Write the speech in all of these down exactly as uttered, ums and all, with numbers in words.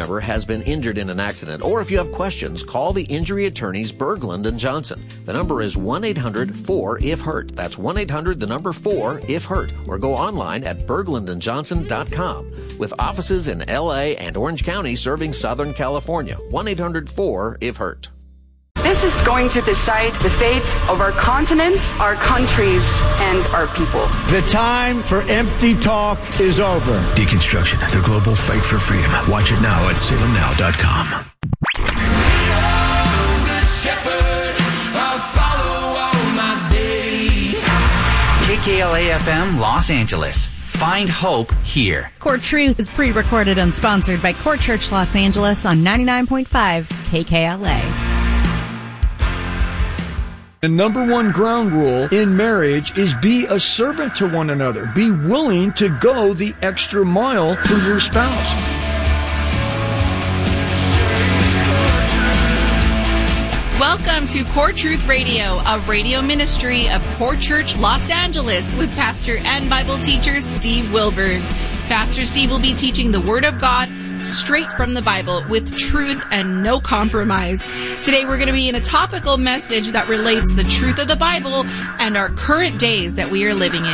member has been injured in an accident, or if you have questions, call the injury attorneys Berglund and Johnson. The number is one eight hundred four if hurt. That's one eight hundred the number four if hurt. Or go online at berglund and johnson dot com. With offices in L A and Orange County serving Southern California. one eight hundred four if hurt. This is going to decide the fate of our continent, our countries, and our people. The time for empty talk is over. Deconstruction, the global fight for freedom. Watch it now at salem now dot com. K K L A F M Los Angeles. Find hope here. Core Truth is pre-recorded and sponsored by Core Church Los Angeles on ninety-nine point five K K L A. The number one ground rule in marriage is be a servant to one another. Be willing to go the extra mile for your spouse. Welcome to Core Truth Radio, a radio ministry of Core Church Los Angeles with pastor and Bible teacher Steve Wilburn. Pastor Steve will be teaching the Word of God straight from the Bible with truth and no compromise. Today we're going to be in a topical message that relates the truth of the Bible and our current days that we are living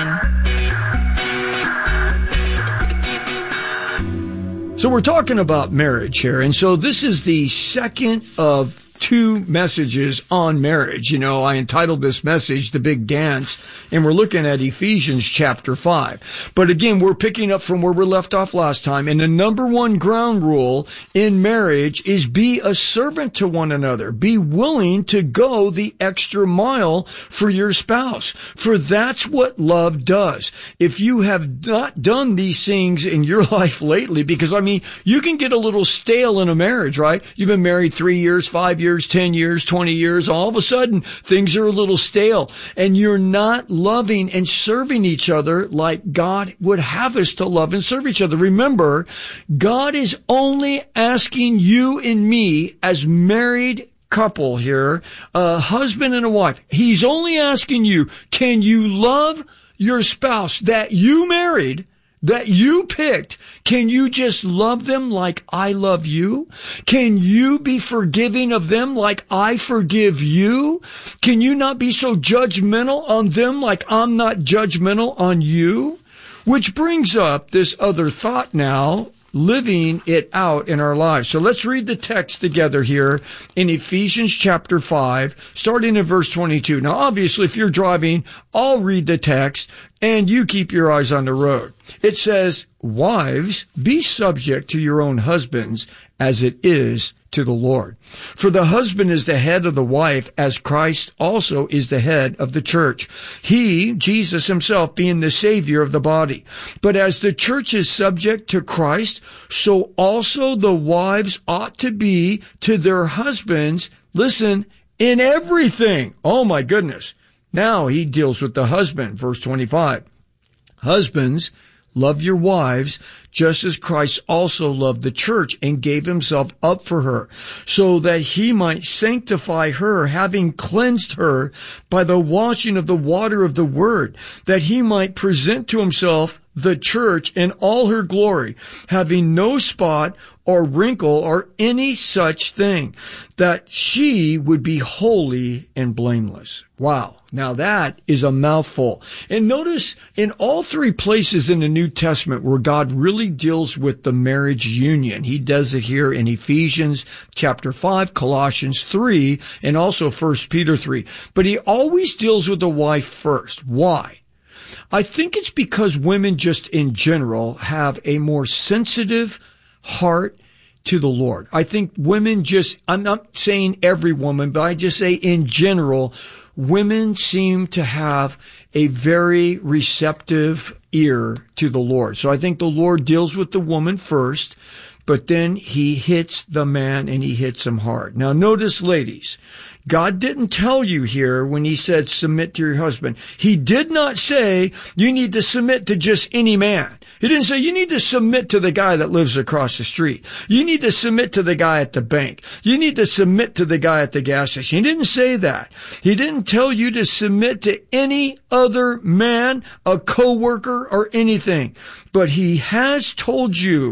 in. So we're talking about marriage here, and so this is the second of two messages on marriage. You know, I entitled this message, The Big Dance, and we're looking at Ephesians chapter five. But again, we're picking up from where we left off last time, and the number one ground rule in marriage is be a servant to one another. Be willing to go the extra mile for your spouse, for that's what love does. If you have not done these things in your life lately, because I mean, you can get a little stale in a marriage, right? You've been married three years, five years, ten years, twenty years, all of a sudden things are a little stale and you're not loving and serving each other like God would have us to love and serve each other. Remember, God is only asking you and me as married couple here, a husband and a wife. He's only asking you, can you love your spouse that you married, that you picked? Can you just love them like I love you? Can you be forgiving of them like I forgive you? Can you not be so judgmental on them like I'm not judgmental on you? Which brings up this other thought now, living it out in our lives. So let's read the text together here in Ephesians chapter five, starting in verse twenty-two. Now, obviously, if you're driving, I'll read the text and you keep your eyes on the road. It says, wives, be subject to your own husbands as it is to the Lord. For the husband is the head of the wife, as Christ also is the head of the church. He, Jesus himself, being the Savior of the body. But as the church is subject to Christ, so also the wives ought to be to their husbands, listen, in everything. Oh my goodness. Now he deals with the husband, verse twenty-five. Husbands, love your wives, just as Christ also loved the church and gave himself up for her, so that he might sanctify her, having cleansed her by the washing of the water of the word, that he might present to himself the church in all her glory, having no spot or wrinkle or any such thing, that she would be holy and blameless. Wow. Now that is a mouthful. And notice in all three places in the New Testament where God really deals with the marriage union, he does it here in Ephesians chapter five, Colossians three, and also First Peter three. But he always deals with the wife first. Why? I think it's because women just in general have a more sensitive heart to the Lord. I think women just, I'm not saying every woman, but I just say in general, women seem to have a very receptive ear to the Lord. So I think the Lord deals with the woman first, but then he hits the man and he hits him hard. Now notice, ladies, God didn't tell you here when he said submit to your husband. He did not say you need to submit to just any man. He didn't say you need to submit to the guy that lives across the street. You need to submit to the guy at the bank. You need to submit to the guy at the gas station. He didn't say that. He didn't tell you to submit to any other man, a coworker, or anything. But he has told you,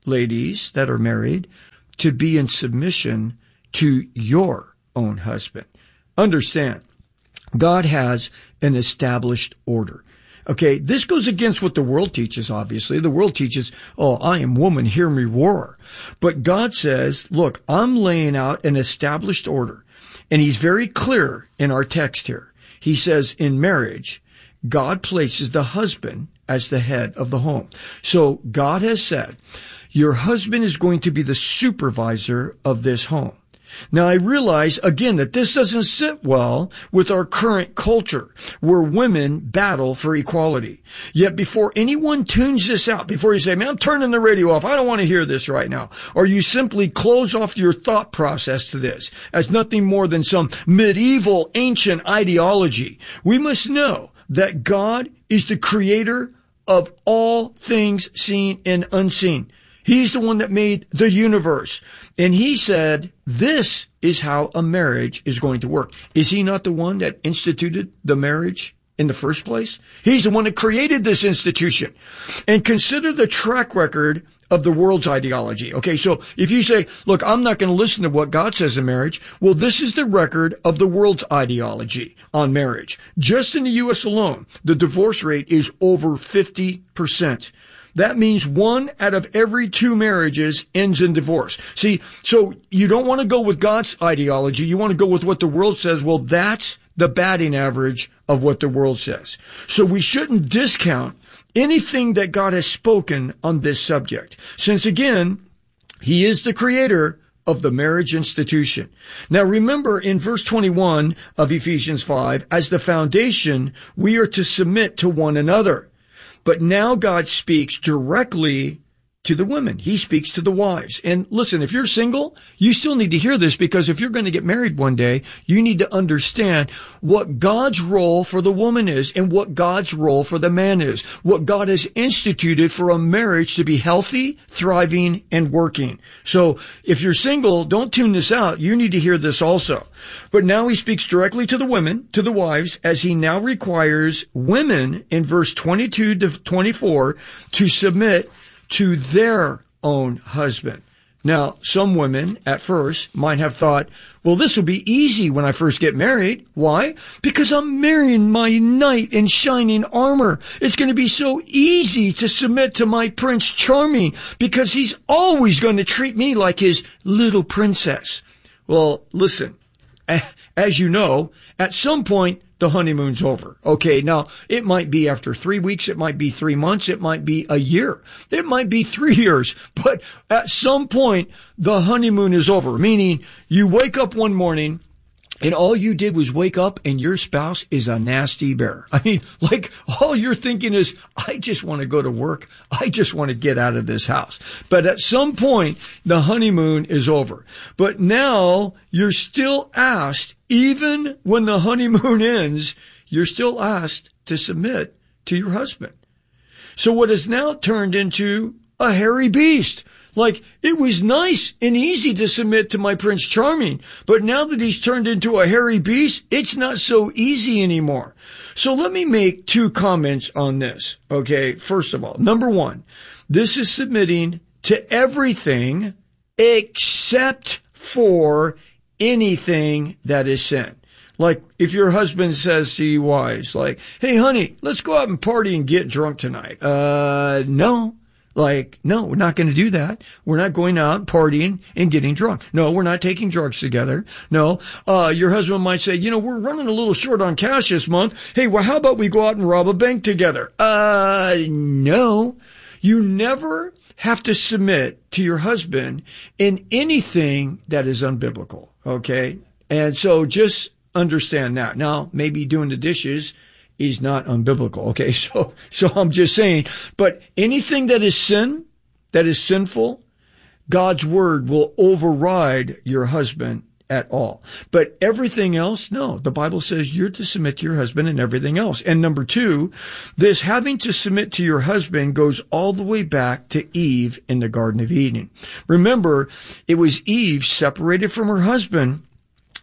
ladies that are married, to be in submission to your own husband. Understand, God has an established order. Okay, this goes against what the world teaches, obviously. The world teaches, oh, I am woman, hear me roar. But God says, look, I'm laying out an established order. And he's very clear in our text here. He says in marriage, God places the husband as the head of the home. So God has said, your husband is going to be the supervisor of this home. Now, I realize, again, that this doesn't sit well with our current culture, where women battle for equality. Yet before anyone tunes this out, before you say, man, I'm turning the radio off, I don't want to hear this right now, or you simply close off your thought process to this as nothing more than some medieval, ancient ideology, we must know that God is the creator of all things seen and unseen. He's the one that made the universe. And he said, this is how a marriage is going to work. Is he not the one that instituted the marriage in the first place? He's the one that created this institution. And consider the track record of the world's ideology. Okay, so if you say, look, I'm not going to listen to what God says in marriage, well, this is the record of the world's ideology on marriage. Just in the U S alone, the divorce rate is over fifty percent. That means one out of every two marriages ends in divorce. See, so you don't want to go with God's ideology. You want to go with what the world says. Well, that's the batting average of what the world says. So we shouldn't discount anything that God has spoken on this subject. Since again, he is the creator of the marriage institution. Now remember in verse twenty-one of Ephesians five, as the foundation, we are to submit to one another. But now God speaks directly to the women. He speaks to the wives. And listen, if you're single, you still need to hear this, because if you're going to get married one day, you need to understand what God's role for the woman is and what God's role for the man is. What God has instituted for a marriage to be healthy, thriving, and working. So if you're single, don't tune this out. You need to hear this also. But now he speaks directly to the women, to the wives, as he now requires women in verse twenty-two to twenty-four to submit to their own husband. Now, some women at first might have thought, well, this will be easy when I first get married. Why? Because I'm marrying my knight in shining armor. It's going to be so easy to submit to my Prince Charming because he's always going to treat me like his little princess. Well, listen, as you know, at some point, the honeymoon's over. Okay, now, it might be after three weeks, it might be three months, it might be a year, it might be three years, but at some point, the honeymoon is over, meaning you wake up one morning and all you did was wake up and your spouse is a nasty bear. I mean, like, all you're thinking is, I just want to go to work. I just want to get out of this house. But at some point, the honeymoon is over. But now you're still asked, even when the honeymoon ends, you're still asked to submit to your husband. So what has now turned into a hairy beast. Like, it was nice and easy to submit to my Prince Charming, but now that he's turned into a hairy beast, it's not so easy anymore. So let me make two comments on this. Okay, first of all, number one, this is submitting to everything except for anything that is sin. Like, if your husband says to you, wives, like, hey, honey, let's go out and party and get drunk tonight. Uh, no. Like, no, we're not going to do that. We're not going out partying and getting drunk. No, we're not taking drugs together. No, uh, your husband might say, you know, we're running a little short on cash this month. Hey, well, how about we go out and rob a bank together? Uh, no. You never have to submit to your husband in anything that is unbiblical. Okay. And so just understand that. Now, maybe doing the dishes is not unbiblical. Okay. So, so I'm just saying, but anything that is sin, that is sinful, God's word will override your husband at all. But everything else, no, the Bible says you're to submit to your husband and everything else. And number two, this having to submit to your husband goes all the way back to Eve in the Garden of Eden. Remember, it was Eve separated from her husband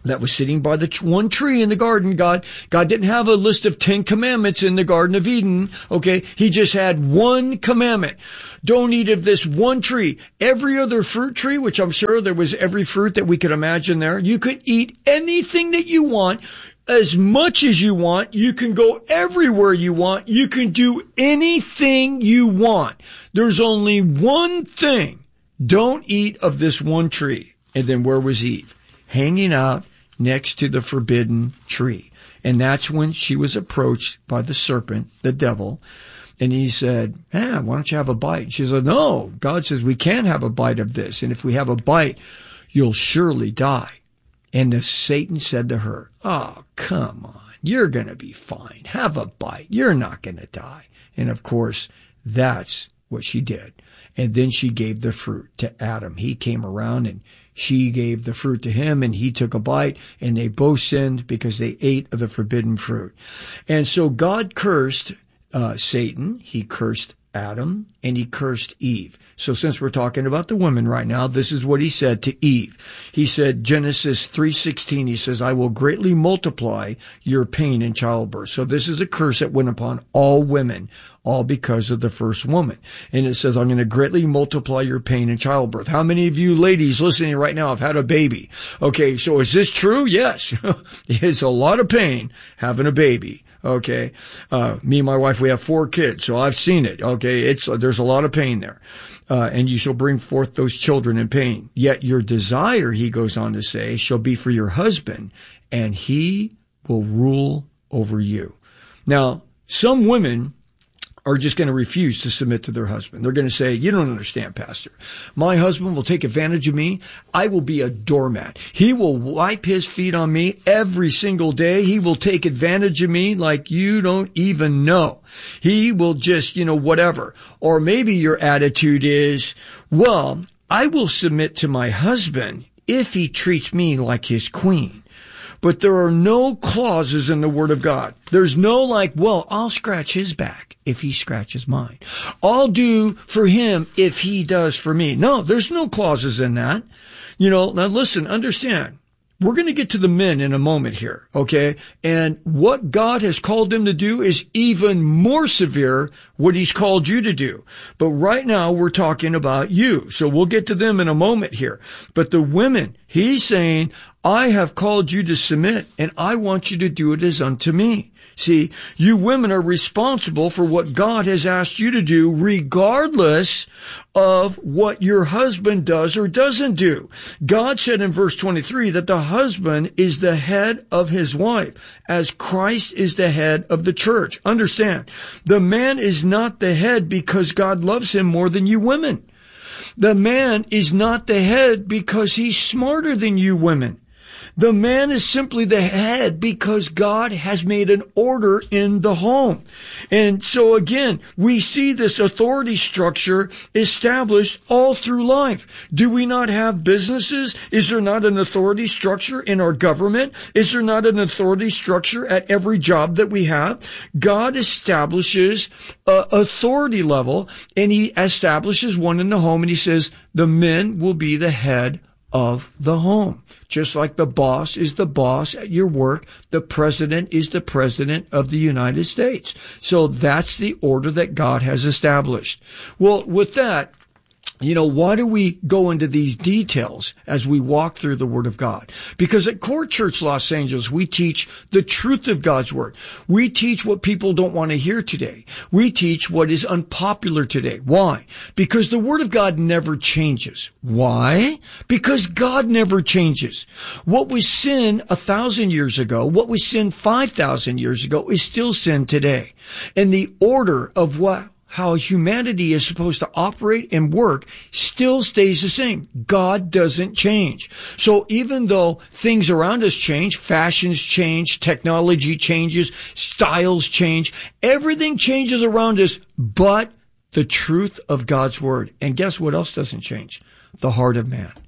that was sitting by the one tree in the garden. God, God didn't have a list of ten commandments in the Garden of Eden. Okay. He just had one commandment. Don't eat of this one tree. Every other fruit tree, which I'm sure there was every fruit that we could imagine there, you could eat anything that you want, as much as you want. You can go everywhere you want. You can do anything you want. There's only one thing. Don't eat of this one tree. And then where was Eve? Hanging out next to the forbidden tree. And that's when she was approached by the serpent, the devil. And he said, ah, why don't you have a bite? She said, no, God says we can't have a bite of this. And if we have a bite, you'll surely die. And the Satan said to her, oh, come on. You're going to be fine. Have a bite. You're not going to die. And of course, that's what she did. And then she gave the fruit to Adam. He came around and she gave the fruit to him, and he took a bite, and they both sinned because they ate of the forbidden fruit. And so God cursed uh, Satan, he cursed Adam, and he cursed Eve. So since we're talking about the women right now, this is what he said to Eve. He said, Genesis three sixteen, he says, I will greatly multiply your pain in childbirth. So this is a curse that went upon all women, all because of the first woman. And it says, I'm going to greatly multiply your pain in childbirth. How many of you ladies listening right now have had a baby? Okay, so is this true? Yes. It's a lot of pain having a baby. Okay. Uh, me and my wife, we have four kids, so I've seen it. Okay. It's, uh, there's a lot of pain there. Uh, and you shall bring forth those children in pain. Yet your desire, he goes on to say, shall be for your husband, and he will rule over you. Now, some women are just going to refuse to submit to their husband. They're going to say, you don't understand, Pastor. My husband will take advantage of me. I will be a doormat. He will wipe his feet on me every single day. He will take advantage of me like you don't even know. He will just, you know, whatever. Or maybe your attitude is, well, I will submit to my husband if he treats me like his queen. But there are no clauses in the Word of God. There's no like, well, I'll scratch his back if he scratches mine. I'll do for him if he does for me. No, there's no clauses in that. You know, now listen, understand. We're going to get to the men in a moment here, okay? And what God has called them to do is even more severe what he's called you to do. But right now we're talking about you. So we'll get to them in a moment here. But the women, he's saying, I have called you to submit, and I want you to do it as unto me. See, you women are responsible for what God has asked you to do, regardless of what your husband does or doesn't do. God said in verse twenty-three that the husband is the head of his wife, as Christ is the head of the church. Understand, the man is not the head because God loves him more than you women. The man is not the head because he's smarter than you women. The man is simply the head because God has made an order in the home. And so again, we see this authority structure established all through life. Do we not have businesses? Is there not an authority structure in our government? Is there not an authority structure at every job that we have? God establishes an authority level, and he establishes one in the home, and he says the men will be the head of the home. Just like the boss is the boss at your work, the president is the president of the United States. So that's the order that God has established. Well, with that, you know, why do we go into these details as we walk through the Word of God? Because at Core Church Los Angeles, we teach the truth of God's Word. We teach what people don't want to hear today. We teach what is unpopular today. Why? Because the Word of God never changes. Why? Because God never changes. What was sin a thousand years ago, what was sin five thousand years ago, is still sin today. And the order of what how humanity is supposed to operate and work still stays the same. God doesn't change. So even though things around us change, fashions change, technology changes, styles change, everything changes around us but the truth of God's Word. And guess what else doesn't change? The heart of man.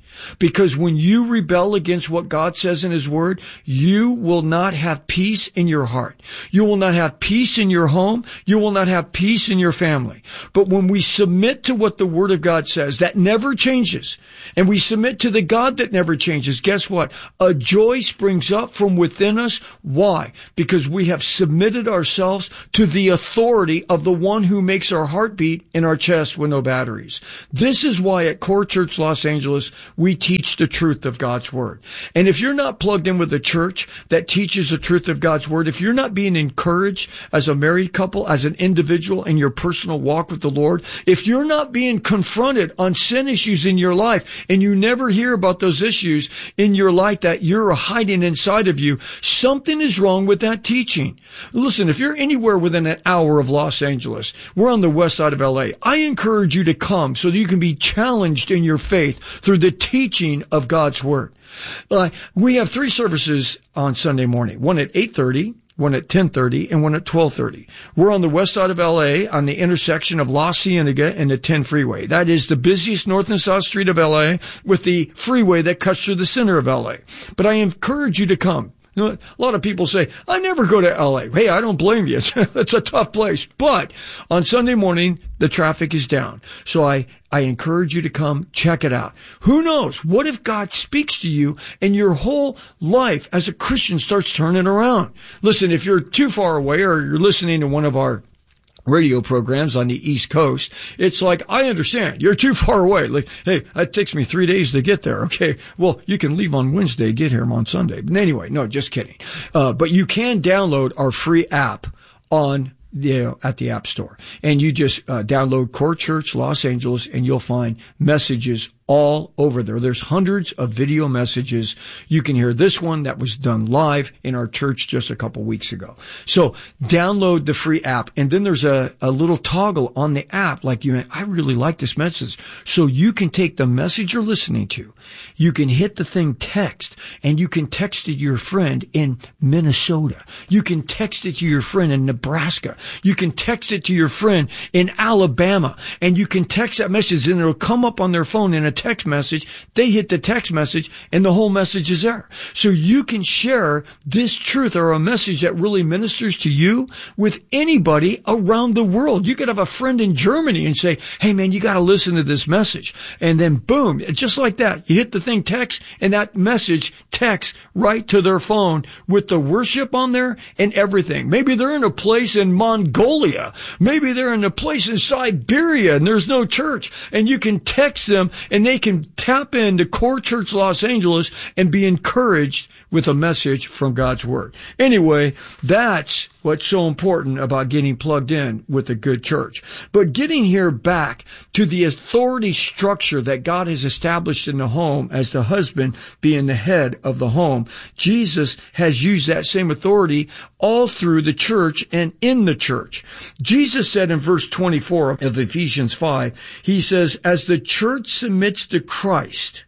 Because when you rebel against what God says in His Word, you will not have peace in your heart. You will not have peace in your home. You will not have peace in your family. But when we submit to what the Word of God says, that never changes, and we submit to the God that never changes, guess what? A joy springs up from within us. Why? Because we have submitted ourselves to the authority of the one who makes our heart beat in our chest with no batteries. This is why at Core Church Los Angeles, we teach the truth of God's Word. And if you're not plugged in with a church that teaches the truth of God's Word, if you're not being encouraged as a married couple, as an individual in your personal walk with the Lord, if you're not being confronted on sin issues in your life, and you never hear about those issues in your life that you're hiding inside of you, something is wrong with that teaching. Listen, if you're anywhere within an hour of Los Angeles, we're on the west side of L A, I encourage you to come so that you can be challenged in your faith through the teaching of God's Word. Uh, we have three services on Sunday morning, one at eight thirty, one at ten thirty, and one at twelve thirty. We're on the west side of L A on the intersection of La Cienega and the ten freeway. That is the busiest north and south street of L A with the freeway that cuts through the center of L A. But I encourage you to come. You know, a lot of people say, I never go to L A. Hey, I don't blame you. It's, it's a tough place. But on Sunday morning, the traffic is down. So I, I encourage you to come check it out. Who knows? What if God speaks to you and your whole life as a Christian starts turning around? Listen, if you're too far away or you're listening to one of our radio programs on the East Coast, it's like, I understand, you're too far away. Like, hey, it takes me three days to get there. Okay, well, you can leave on Wednesday, get here on Sunday. But anyway, no, just kidding. Uh, but you can download our free app on you know, at the App Store. And you just uh, download Core Church Los Angeles and you'll find messages all over there. There's hundreds of video messages. You can hear this one that was done live in our church just a couple weeks ago. So download the free app. And then there's a, a little toggle on the app like, you, I really like this message. So you can take the message you're listening to. You can hit the thing text and you can text it to your friend in Minnesota. You can text it to your friend in Nebraska. You can text it to your friend in Alabama. And you can text that message and it'll come up on their phone in a text message. They hit the text message and the whole message is there. So you can share this truth or a message that really ministers to you with anybody around the world. You could have a friend in Germany and say, hey man, you got to listen to this message. And then boom, just like that, you hit the thing text and that message texts right to their phone with the worship on there and everything. Maybe they're in a place in Mongolia. Maybe they're in a place in Siberia and there's no church. And you can text them and they can tap into Core Church Los Angeles and be encouraged with a message from God's Word. Anyway, that's what's so important about getting plugged in with a good church. But getting here back to the authority structure that God has established in the home as the husband being the head of the home, Jesus has used that same authority all through the church and in the church. Jesus said in verse twenty-four of Ephesians five, he says, as the church submits to Christ,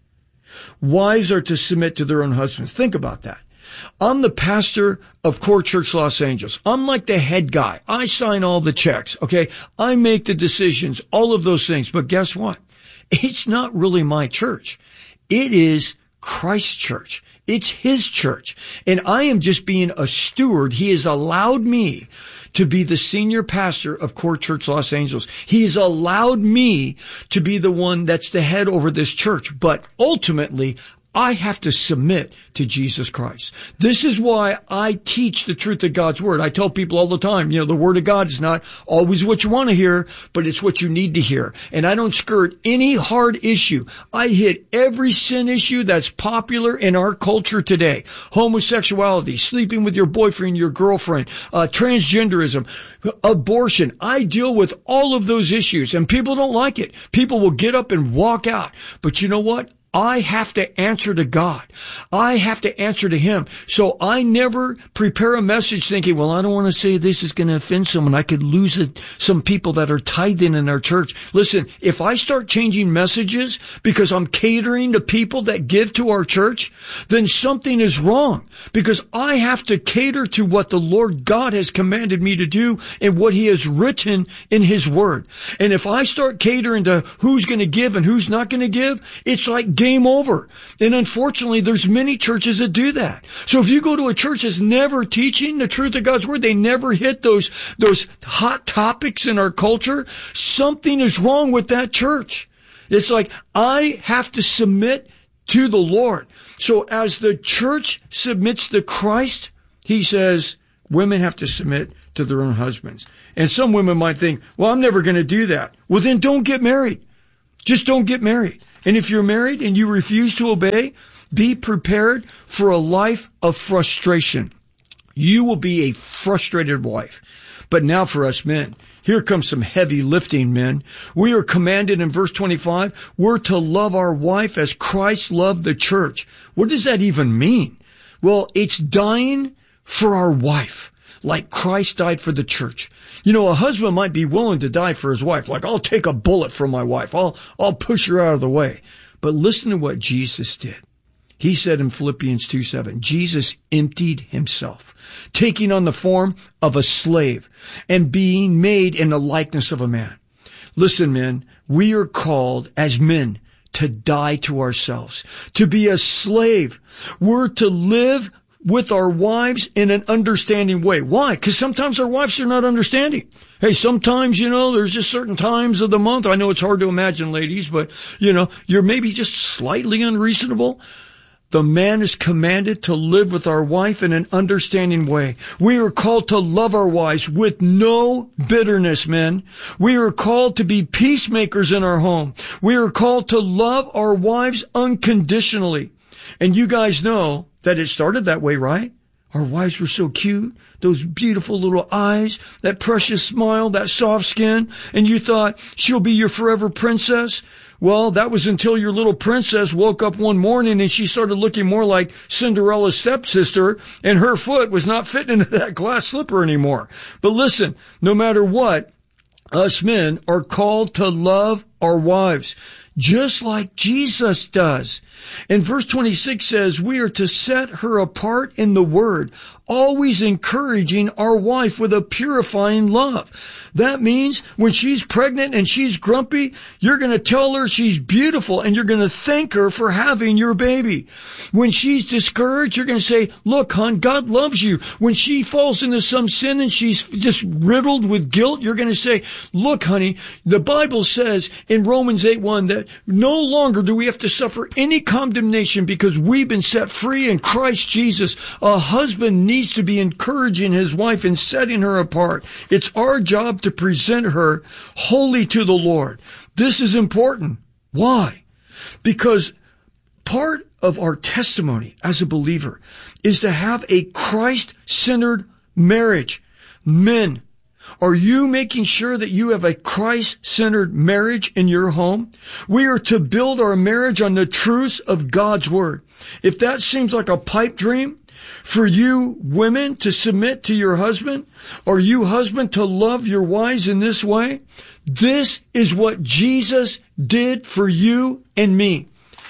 wives are to submit to their own husbands. Think about that. I'm the pastor of Core Church Los Angeles. I'm like the head guy. I sign all the checks, okay? I make the decisions, all of those things. But guess what? It's not really my church. It is Christ's church. It's His church. And I am just being a steward. He has allowed me to be the senior pastor of Core Church Los Angeles. He has allowed me to be the one that's the head over this church. But ultimately, I have to submit to Jesus Christ. This is why I teach the truth of God's Word. I tell people all the time, you know, the Word of God is not always what you want to hear, but it's what you need to hear. And I don't skirt any hard issue. I hit every sin issue that's popular in our culture today. Homosexuality, sleeping with your boyfriend, your girlfriend, uh, transgenderism, abortion. I deal with all of those issues and people don't like it. People will get up and walk out. But you know what? I have to answer to God. I have to answer to Him. So I never prepare a message thinking, well, I don't want to say this is going to offend someone. I could lose it, some people that are tithing in our church. Listen, if I start changing messages because I'm catering to people that give to our church, then something is wrong because I have to cater to what the Lord God has commanded me to do and what He has written in His Word. And if I start catering to who's going to give and who's not going to give, it's like game over. And unfortunately, there's many churches that do that. So if you go to a church that's never teaching the truth of God's word, they never hit those, those hot topics in our culture, something is wrong with that church. It's like, I have to submit to the Lord. So as the church submits to Christ, he says, women have to submit to their own husbands. And some women might think, well, I'm never going to do that. Well, then don't get married. Just don't get married. And if you're married and you refuse to obey, be prepared for a life of frustration. You will be a frustrated wife. But now for us men, here comes some heavy lifting, men. We are commanded in verse twenty-five, we're to love our wife as Christ loved the church. What does that even mean? Well, it's dying for our wife, like Christ died for the church. You know, a husband might be willing to die for his wife. Like, I'll take a bullet for my wife. I'll, I'll push her out of the way. But listen to what Jesus did. He said in Philippians two seven, Jesus emptied himself, taking on the form of a slave and being made in the likeness of a man. Listen, men, we are called as men to die to ourselves, to be a slave. We're to live with our wives in an understanding way. Why? Because sometimes our wives are not understanding. Hey, sometimes, you know, there's just certain times of the month. I know it's hard to imagine, ladies, but, you know, you're maybe just slightly unreasonable. The man is commanded to live with our wife in an understanding way. We are called to love our wives with no bitterness, men. We are called to be peacemakers in our home. We are called to love our wives unconditionally. And you guys know that it started that way, right? Our wives were so cute, those beautiful little eyes, that precious smile, that soft skin, and you thought she'll be your forever princess. Well, that was until your little princess woke up one morning and she started looking more like Cinderella's stepsister, and her foot was not fitting into that glass slipper anymore. But listen, no matter what, us men are called to love our wives, just like Jesus does. And verse twenty-six says, we are to set her apart in the word, always encouraging our wife with a purifying love. That means when she's pregnant and she's grumpy, you're going to tell her she's beautiful and you're going to thank her for having your baby. When she's discouraged, you're going to say, look, hon, God loves you. When she falls into some sin and she's just riddled with guilt, you're going to say, look, honey, the Bible says in Romans eight one that no longer do we have to suffer any condemnation because we've been set free in Christ Jesus. A husband needs to be encouraging his wife and setting her apart. It's our job to present her wholly to the Lord. This is important. Why? Because part of our testimony as a believer is to have a Christ-centered marriage. Men, are you making sure that you have a Christ-centered marriage in your home? We are to build our marriage on the truths of God's Word. If that seems like a pipe dream for you women to submit to your husband, or you husband to love your wives in this way, this is what Jesus did for you and me.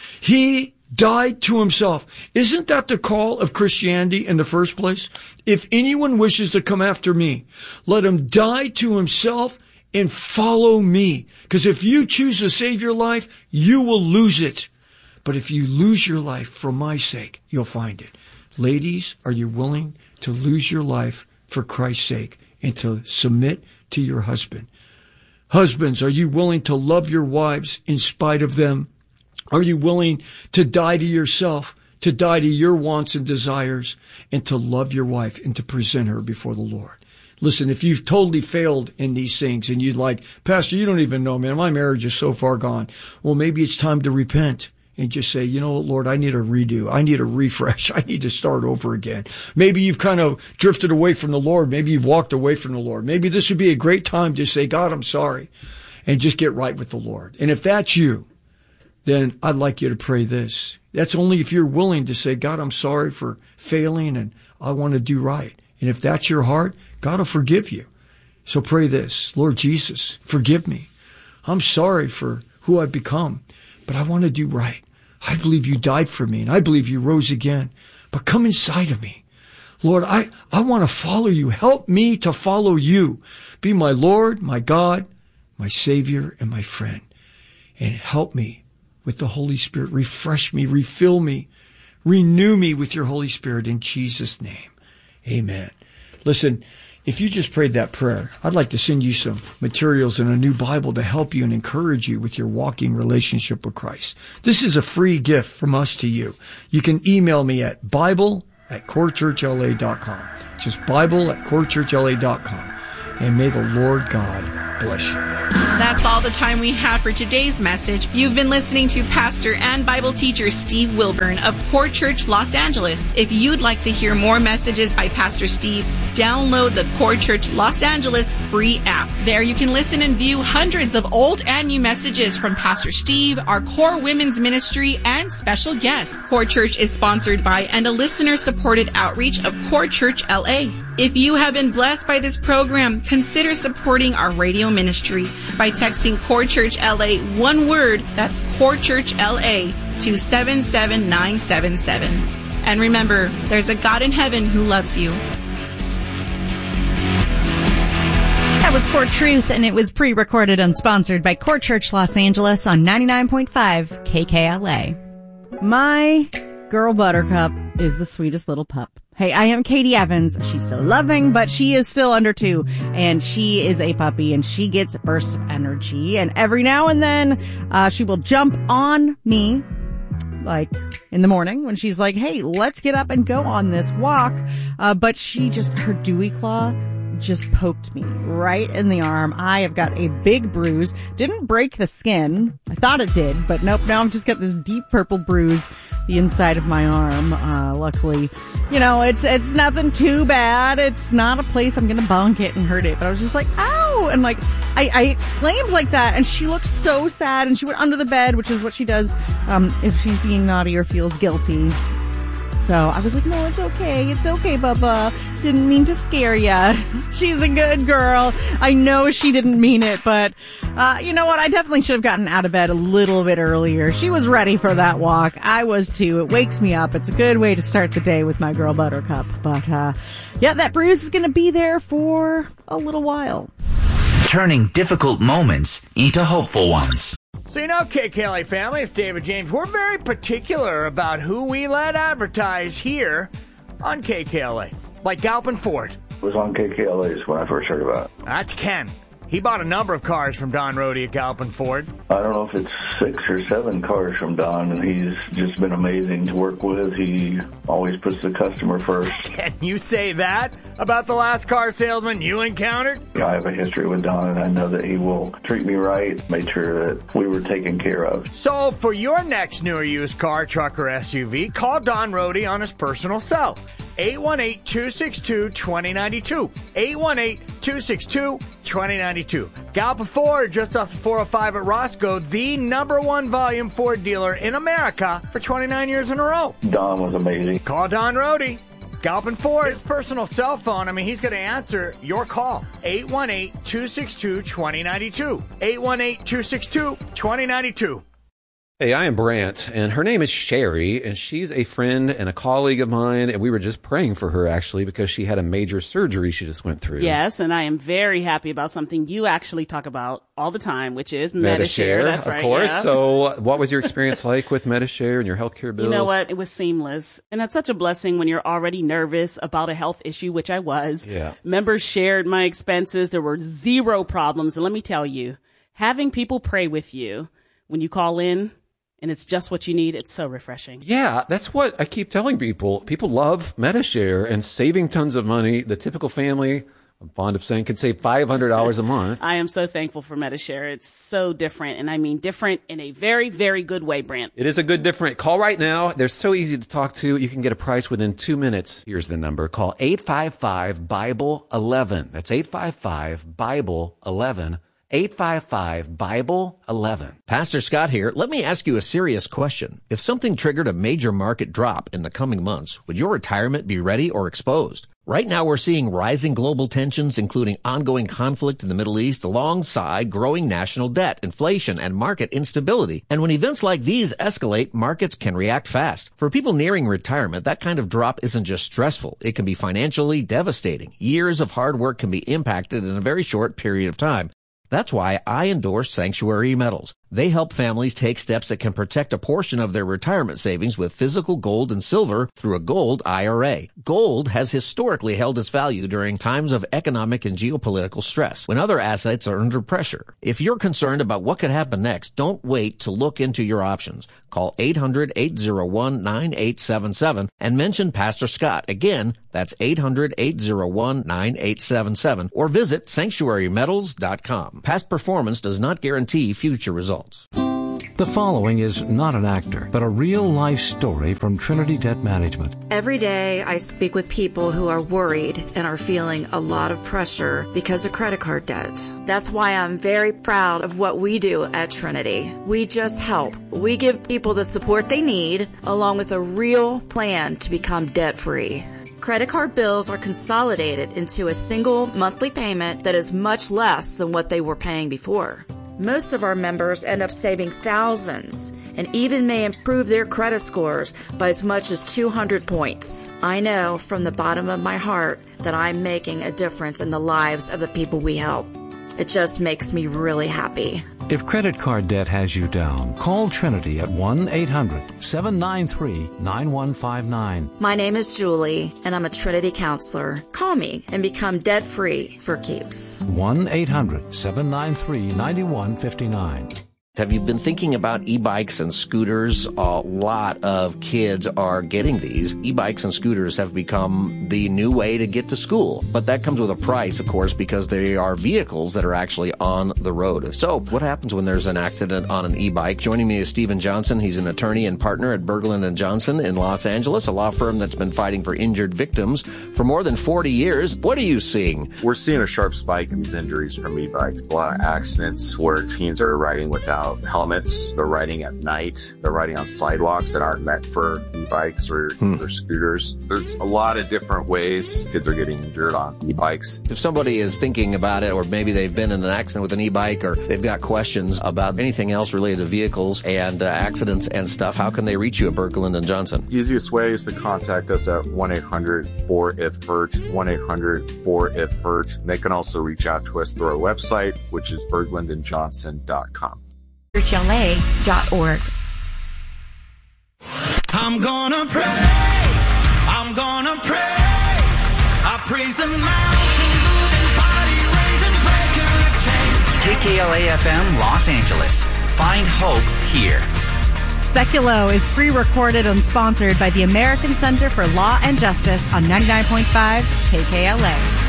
He died to himself. Isn't that the call of Christianity in the first place? If anyone wishes to come after me, let him die to himself and follow me. Because if you choose to save your life, you will lose it. But if you lose your life for my sake, you'll find it. Ladies, are you willing to lose your life for Christ's sake and to submit to your husband? Husbands, are you willing to love your wives in spite of them? Are you willing to die to yourself, to die to your wants and desires, and to love your wife and to present her before the Lord? Listen, if you've totally failed in these things and you'd like, Pastor, you don't even know, man, my marriage is so far gone. Well, maybe it's time to repent and just say, you know what, Lord, I need a redo. I need a refresh. I need to start over again. Maybe you've kind of drifted away from the Lord. Maybe you've walked away from the Lord. Maybe this would be a great time to say, God, I'm sorry, and just get right with the Lord. And if that's you, then I'd like you to pray this. That's only if you're willing to say, God, I'm sorry for failing and I want to do right. And if that's your heart, God will forgive you. So pray this. Lord Jesus, forgive me. I'm sorry for who I've become, but I want to do right. I believe you died for me and I believe you rose again, but come inside of me. Lord, I, I want to follow you. Help me to follow you. Be my Lord, my God, my Savior, and my friend. And help me with the Holy Spirit. Refresh me, refill me, renew me with your Holy Spirit in Jesus' name. Amen. Listen, if you just prayed that prayer, I'd like to send you some materials and a new Bible to help you and encourage you with your walking relationship with Christ. This is a free gift from us to you. You can email me at Bible at core church L A dot com. Just Bible at core church L A dot com. And may the Lord God bless you. That's all the time we have for today's message. You've been listening to pastor and Bible teacher Steve Wilburn of Core Church Los Angeles. If you'd like to hear more messages by Pastor Steve, download the Core Church Los Angeles free app. There you can listen and view hundreds of old and new messages from Pastor Steve, our Core Women's Ministry, and special guests. Core Church is sponsored by and a listener-supported outreach of Core Church L A. If you have been blessed by this program, consider supporting our radio ministry by texting Core Church L A one word, that's Core Church L A, to seven seven nine seven seven. And remember, there's a God in heaven who loves you. That was Core Truth, and it was pre-recorded and sponsored by Core Church Los Angeles on ninety-nine point five K K L A. My girl Buttercup is the sweetest little pup. Hey, I am Katie Evans. She's so loving, but she is still under two, and she is a puppy, and she gets bursts of energy, and every now and then, uh, she will jump on me, like, in the morning when she's like, hey, let's get up and go on this walk, uh, but she just, her dewy claw just poked me right in the arm. I have got a big bruise. Didn't break the skin. I thought it did, but nope, now I've just got this deep purple bruise the inside of my arm. Uh, luckily, you know, it's, it's nothing too bad. It's not a place I'm going to bonk it and hurt it, but I was just like, ow! And like, I, I exclaimed like that, and she looked so sad, and she went under the bed, which is what she does, um, if she's being naughty or feels guilty. So I was like, no, it's okay. It's okay, Bubba. Didn't mean to scare ya. She's a good girl. I know she didn't mean it, but, uh, you know what? I definitely should have gotten out of bed a little bit earlier. She was ready for that walk. I was too. It wakes me up. It's a good way to start the day with my girl Buttercup. But, uh, yeah, that bruise is going to be there for a little while. Turning difficult moments into hopeful ones. So you know, K K L A family, it's David James. We're very particular about who we let advertise here on K K L A. Like Galpin Ford. It was on K K L A's when I first heard about it. That's Ken. He bought a number of cars from Don Rohde at Galpin Ford. I don't know if it's six or seven cars from Don, and he's just been amazing to work with. He always puts the customer first. Can you say that about the last car salesman you encountered? I have a history with Don, and I know that he will treat me right, make sure that we were taken care of. So for your next new or used car, truck, or S U V, call Don Rohde on his personal cell. eight one eight, two six two, two zero nine two. eight one eight, two six two, two zero nine two. Galpin Ford, just off the four oh five at Roscoe, the number one volume Ford dealer in America for twenty-nine years in a row. Don was amazing. Call Don Rohde. Galpin Ford, his personal cell phone. I mean, he's going to answer your call. eight one eight, two six two, two zero nine two. eight one eight, two six two, two zero nine two. Hey, I am Brant, and her name is Sherry, and she's a friend and a colleague of mine, and we were just praying for her, actually, because she had a major surgery she just went through. Yes, and I am very happy about something you actually talk about all the time, which is Medi-Share. That's of right, course. yeah. So what was your experience like with Medi-Share and your healthcare bills? You know what? It was seamless, and that's such a blessing when you're already nervous about a health issue, which I was. Yeah. Members shared my expenses. There were zero problems, and let me tell you, having people pray with you when you call in, and it's just what you need, it's so refreshing. Yeah, that's what I keep telling people. People love Medi-Share and saving tons of money. The typical family, I'm fond of saying, can save five hundred dollars a month. I am so thankful for Medi-Share. It's so different, and I mean different in a very, very good way, Brant. It is a good different. Call right now. They're so easy to talk to. You can get a price within two minutes. Here's the number. Call eight five five, Bible eleven. That's eight five five, Bible eleven. eight five five, Bible eleven. Pastor Scott here. Let me ask you a serious question. If something triggered a major market drop in the coming months, would your retirement be ready or exposed? Right now we're seeing rising global tensions, including ongoing conflict in the Middle East, alongside growing national debt, inflation, and market instability. And when events like these escalate, markets can react fast. For people nearing retirement, that kind of drop isn't just stressful. It can be financially devastating. Years of hard work can be impacted in a very short period of time. That's why I endorse Sanctuary Metals. They help families take steps that can protect a portion of their retirement savings with physical gold and silver through a gold I R A. Gold has historically held its value during times of economic and geopolitical stress, when other assets are under pressure. If you're concerned about what could happen next, don't wait to look into your options. Call eight hundred, eight oh one, nine eight seven seven and mention Pastor Scott. Again, that's eight hundred, eight oh one, nine eight seven seven or visit sanctuary metals dot com. Past performance does not guarantee future results. The following is not an actor, but a real-life story from Trinity Debt Management. Every day I speak with people who are worried and are feeling a lot of pressure because of credit card debt. That's why I'm very proud of what we do at Trinity. We just help. We give people the support they need, along with a real plan to become debt-free. Credit card bills are consolidated into a single monthly payment that is much less than what they were paying before. Most of our members end up saving thousands and even may improve their credit scores by as much as two hundred points. I know from the bottom of my heart that I'm making a difference in the lives of the people we help. It just makes me really happy. If credit card debt has you down, call Trinity at one eight hundred, seven nine three, nine one five nine. My name is Julie, and I'm a Trinity counselor. Call me and become debt-free for keeps. one eight hundred, seven nine three, nine one five nine. Have you been thinking about e-bikes and scooters? A lot of kids are getting these. E-bikes and scooters have become the new way to get to school. But that comes with a price, of course, because they are vehicles that are actually on the road. So what happens when there's an accident on an e-bike? Joining me is Stephen Johnson. He's an attorney and partner at Berglund and Johnson in Los Angeles, a law firm that's been fighting for injured victims for more than forty years. What are you seeing? We're seeing a sharp spike in these injuries from e-bikes. A lot of accidents where teens are riding without helmets, they're riding at night, they're riding on sidewalks that aren't meant for e-bikes or, hmm. or scooters. There's a lot of different ways kids are getting injured on e-bikes. If somebody is thinking about it, or maybe they've been in an accident with an e-bike, or they've got questions about anything else related to vehicles and uh, accidents and stuff, how can they reach you at Berglund and Johnson? Easiest way is to contact us at one eight hundred, four if hurt, one eight hundred, four if hurt. They can also reach out to us through our website, which is berglund and johnson dot com. church L A dot org. I'm gonna praise, I'm gonna praise, I praise the mountain, moving body, raising breaker of chains. K K L A F M Los Angeles. Find hope here. Seculo is pre-recorded and sponsored by the American Center for Law and Justice on ninety-nine point five K K L A.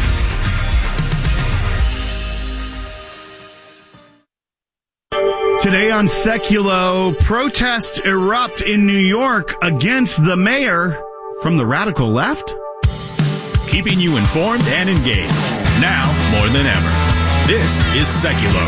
Today on Seculo, protests erupt in New York against the mayor from the radical left. Keeping you informed and engaged, now more than ever. This is Seculo.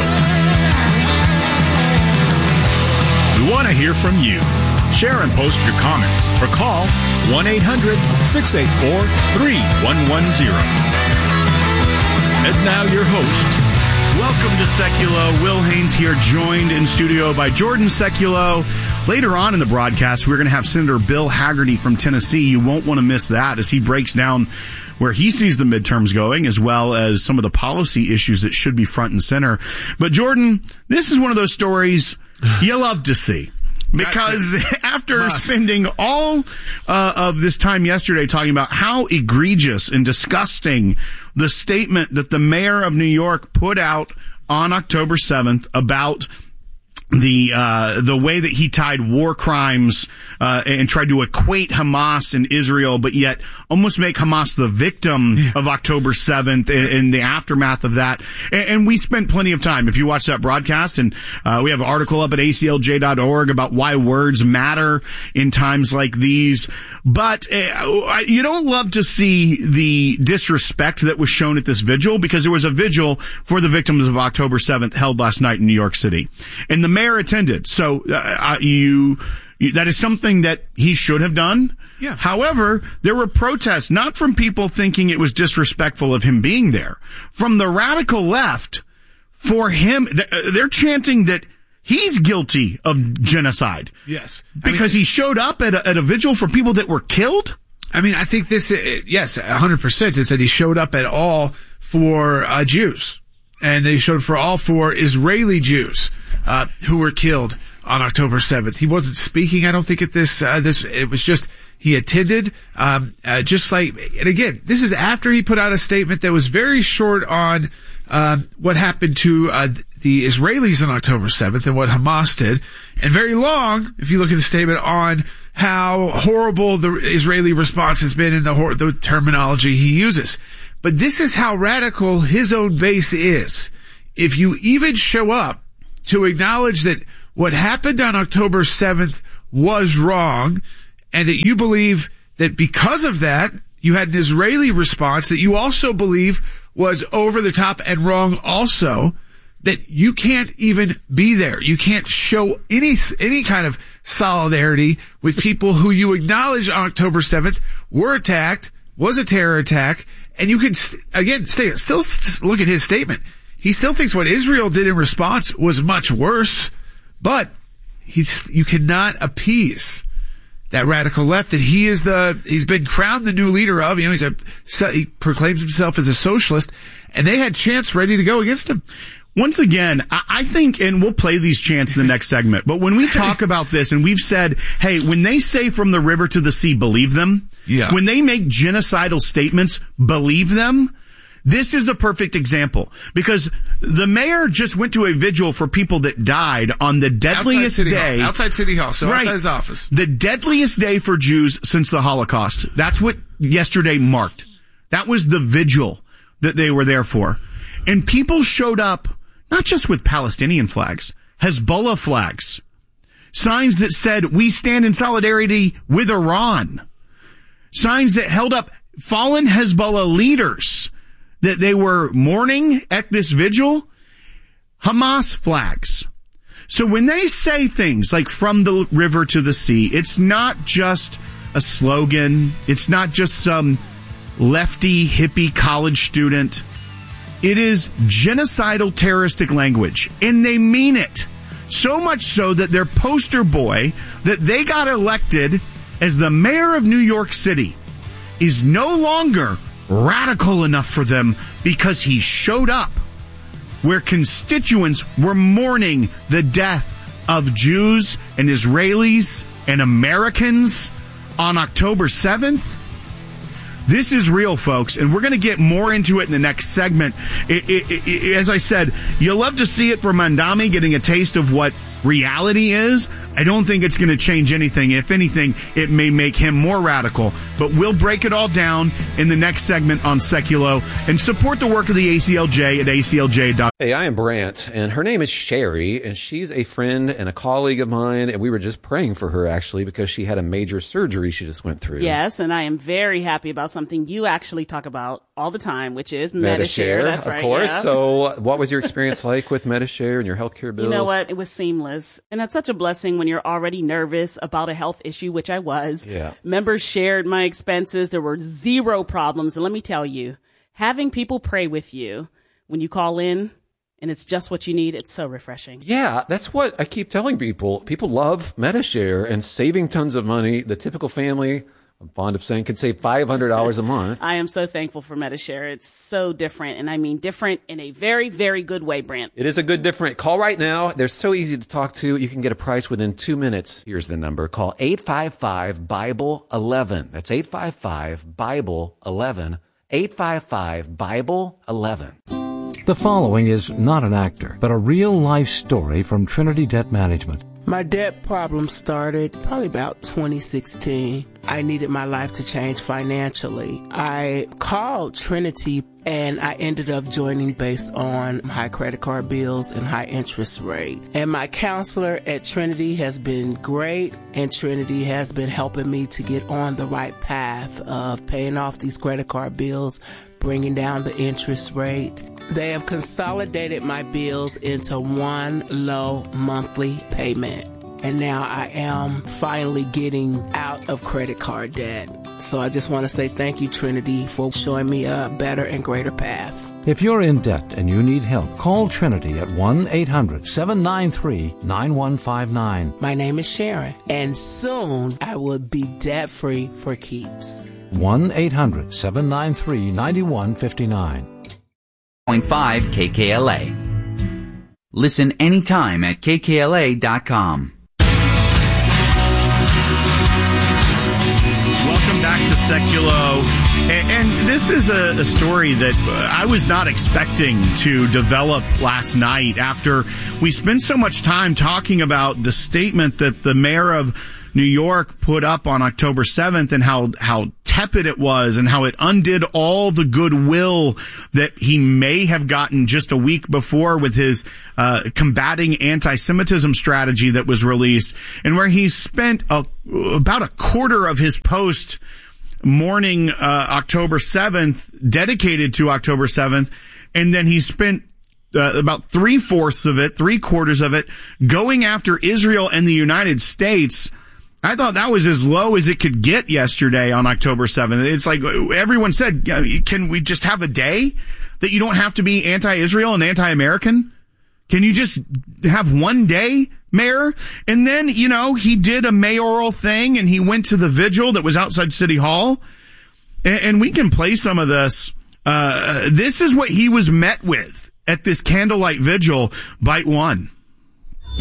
We want to hear from you. Share and post your comments or call one eight hundred, six eight four, three one one zero. And now your host, welcome to Seculo. Will Haynes here, joined in studio by Jordan Seculo. Later on in the broadcast, we're going to have Senator Bill Hagerty from Tennessee. You won't want to miss that as he breaks down where he sees the midterms going, as well as some of the policy issues that should be front and center. But Jordan, this is one of those stories you love to see. Because after Must. spending all uh, of this time yesterday talking about how egregious and disgusting the statement that the mayor of New York put out on October seventh about the uh the way that he tied war crimes uh and tried to equate Hamas and Israel, but yet almost make Hamas the victim yeah. of October seventh and, and the aftermath of that. And, and we spent plenty of time, if you watch that broadcast, and uh we have an article up at A C L J dot org about why words matter in times like these. But uh, you don't love to see the disrespect that was shown at this vigil, because there was a vigil for the victims of October seventh held last night in New York City. And the mayor attended. So uh, you, you, that is something that he should have done. Yeah. However, there were protests, not from people thinking it was disrespectful of him being there, from the radical left for him. They're chanting that he's guilty of genocide. Yes. I because mean, he showed up at a, at a vigil for people that were killed. I mean, I think this, yes, one hundred percent is that he showed up at all for uh, Jews. And they showed for all for Israeli Jews. uh, who were killed on October seventh. He wasn't speaking, I don't think, at this, uh, this, it was just, he attended, um, uh, just like, and again, this is after he put out a statement that was very short on, um, what happened to, uh, the Israelis on October seventh and what Hamas did, and very long, if you look at the statement, on how horrible the Israeli response has been in the, hor- the terminology he uses. But this is how radical his own base is. If you even show up to acknowledge that what happened on October seventh was wrong, and that you believe that because of that, you had an Israeli response that you also believe was over the top and wrong also, that you can't even be there. You can't show any, any kind of solidarity with people who you acknowledge on October seventh were attacked, was a terror attack, and you can, again, stay, still look at his statement. He still thinks what Israel did in response was much worse, but he's, you cannot appease that radical left that he is the, he's been crowned the new leader of. You know, he's a, he proclaims himself as a socialist, and they had chants ready to go against him. Once again, I think, and we'll play these chants in the next segment, but when we talk about this, and we've said, hey, when they say from the river to the sea, believe them. Yeah. When they make genocidal statements, believe them. This is the perfect example, because the mayor just went to a vigil for people that died on the deadliest outside day. Hall. Outside City Hall, so right, outside his office. The deadliest day for Jews since the Holocaust. That's what yesterday marked. That was the vigil that they were there for. And people showed up, not just with Palestinian flags, Hezbollah flags, signs that said, we stand in solidarity with Iran, signs that held up fallen Hezbollah leaders that they were mourning at this vigil, Hamas flags. So when they say things like from the river to the sea, it's not just a slogan. It's not just some lefty hippie college student. It is genocidal terroristic language, and they mean it. So much so that their poster boy that they got elected as the mayor of New York City is no longer radical enough for them because he showed up where constituents were mourning the death of Jews and Israelis and Americans on October seventh. This is real, folks, and we're going to get more into it in the next segment. It, it, it, as I said, you'll love to see it from Mandami getting a taste of what reality is. I don't think it's going to change anything. If anything, it may make him more radical. But we'll break it all down in the next segment on Seculo, and support the work of the A C L J at A C L J dot com. Hey, I am Brant, and her name is Sherry, and she's a friend and a colleague of mine, and we were just praying for her, actually, because she had a major surgery she just went through. Yes, and I am very happy about something you actually talk about all the time, which is Metashare. Metashare. That's of right. course. Yeah. So what was your experience like with Metashare and your healthcare bills? You know what? It was seamless. And that's such a blessing when you're already nervous about a health issue, which I was. Yeah. Members shared my expenses. There were zero problems. And let me tell you, having people pray with you when you call in and it's just what you need, it's so refreshing. Yeah, that's what I keep telling people. People love Metashare and saving tons of money. The typical family, I'm fond of saying, can save five hundred dollars a month. I am so thankful for Metashare. It's so different, and I mean different in a very, very good way, Brant. It is a good different. Call right now. They're so easy to talk to. You can get a price within two minutes. Here's the number. Call eight five five, Bible eleven. That's eight five five, Bible eleven. eight five five, Bible eleven. The following is not an actor, but a real-life story from Trinity Debt Management. My debt problem started probably about twenty sixteen. I needed my life to change financially. I called Trinity and I ended up joining based on high credit card bills and high interest rate. And my counselor at Trinity has been great, and Trinity has been helping me to get on the right path of paying off these credit card bills, bringing down the interest rate. They have consolidated my bills into one low monthly payment. And now I am finally getting out of credit card debt. So I just want to say thank you, Trinity, for showing me a better and greater path. If you're in debt and you need help, call Trinity at one eight hundred, seven nine three, nine one five nine. My name is Sharon, and soon I will be debt-free for keeps. one eight hundred, seven nine three, nine one five nine. point five K K L A. Listen anytime at K K L A dot com. Welcome back to Seculo. And, and this is a, a story that I was not expecting to develop last night after we spent so much time talking about the statement that the mayor of New York put up on October seventh and how, how tepid it was and how it undid all the goodwill that he may have gotten just a week before with his uh, combating anti-Semitism strategy that was released, and where he spent a, about a quarter of his post morning uh, October seventh dedicated to October seventh, and then he spent Uh, about three-fourths of it, three-quarters of it, going after Israel and the United States. I thought that was as low as it could get yesterday on October seventh. It's like everyone said, can we just have a day that you don't have to be anti-Israel and anti-American? Can you just have one day, Mayor? And then, you know, he did a mayoral thing and he went to the vigil that was outside City Hall. And, and we can play some of this. Uh, this is what he was met with at this candlelight vigil. Bite one.